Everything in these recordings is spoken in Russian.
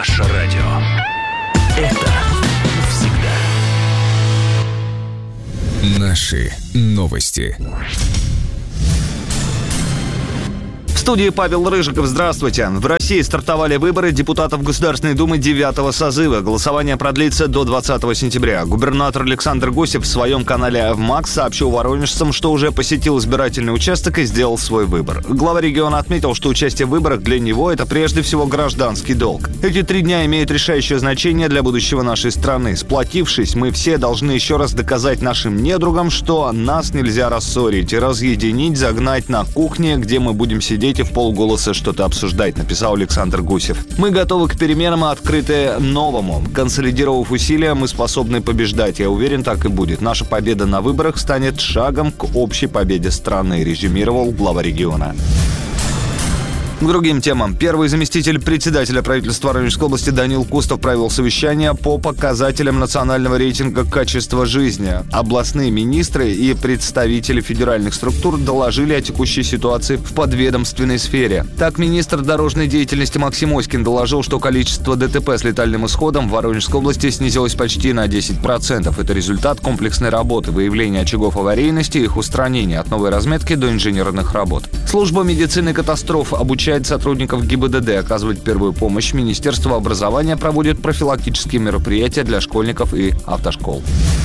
Наше радио. Это всегда. Наши новости. В студии Павел Рыжиков. Здравствуйте. В России стартовали выборы депутатов Государственной Думы 9-го созыва. Голосование продлится до 20 сентября. Губернатор Александр Гусев в своем канале ВМАКС сообщил воронежцам, что уже посетил избирательный участок и сделал свой выбор. Глава региона отметил, что участие в выборах для него – это прежде всего гражданский долг. Эти 3 дня имеют решающее значение для будущего нашей страны. Сплотившись, мы все должны еще раз доказать нашим недругам, что нас нельзя рассорить и разъединить, загнать на кухне, где мы будем сидеть и в полголоса что-то обсуждать, написал Александр Гусев. Мы готовы к переменам и открыты новому. Консолидировав усилия, мы способны побеждать. Я уверен, так и будет. Наша победа на выборах станет шагом к общей победе страны, резюмировал глава региона. К другим темам. Первый заместитель председателя правительства Воронежской области Данил Кустов провел совещание по показателям национального рейтинга качества жизни. Областные министры и представители федеральных структур доложили о текущей ситуации в подведомственной сфере. Так, министр дорожной деятельности Максим Оськин доложил, что количество ДТП с летальным исходом в Воронежской области снизилось почти на 10%. Это результат комплексной работы, выявления очагов аварийности и их устранения от новой разметки до инженерных работ. Служба медицины катастроф обучает сотрудников ГИБДД оказывать первую помощь. Министерство образования проводит профилактические мероприятия для школьников и автошкол.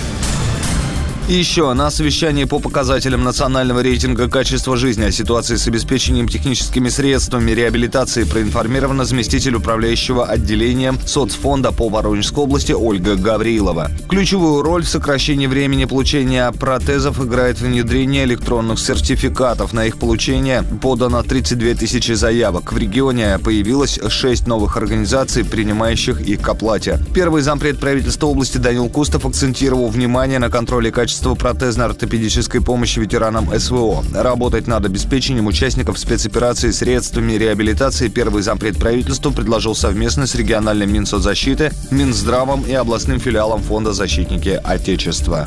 И еще на совещании по показателям национального рейтинга качества жизни о ситуации с обеспечением техническими средствами реабилитации проинформирована заместитель управляющего отделением соцфонда по Воронежской области Ольга Гаврилова. Ключевую роль в сокращении времени получения протезов играет внедрение электронных сертификатов. На их получение подано 32 тысячи заявок. В регионе появилось 6 новых организаций, принимающих их к оплате. Первый зампред правительства области Данил Кустов акцентировал внимание на контроле качества протезно-ортопедической помощи ветеранам СВО. Работать над обеспечением участников спецоперации средствами реабилитации первый зампред правительства предложил совместно с региональным Минсоцзащиты, Минздравом и областным филиалом Фонда «Защитники Отечества».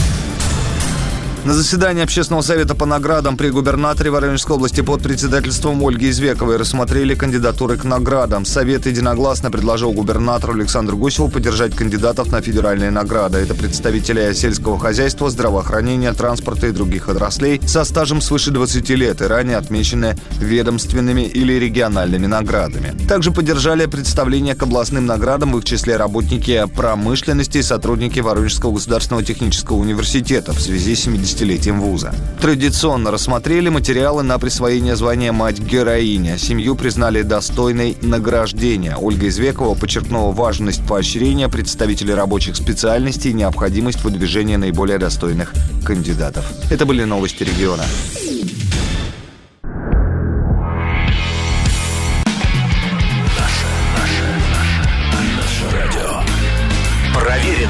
На заседании Общественного совета по наградам при губернаторе Воронежской области под председательством Ольги Извековой рассмотрели кандидатуры к наградам. Совет единогласно предложил губернатору Александру Гусеву поддержать кандидатов на федеральные награды. Это представители сельского хозяйства, здравоохранения, транспорта и других отраслей со стажем свыше 20 лет и ранее отмечены ведомственными или региональными наградами. Также поддержали представление к областным наградам, в их числе работники промышленности и сотрудники Воронежского государственного технического университета в связи с 70-летием вуза. Традиционно рассмотрели материалы на присвоение звания «Мать-героиня». Семью признали достойной награждения. Ольга Извекова подчеркнула важность поощрения представителей рабочих специальностей и необходимость выдвижения наиболее достойных кандидатов. Это были новости региона.